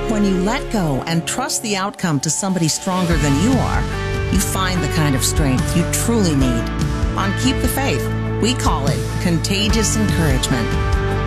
When you let go and trust the outcome to somebody stronger than you are, you find the kind of strength you truly need. On Keep the Faith, we call it contagious encouragement.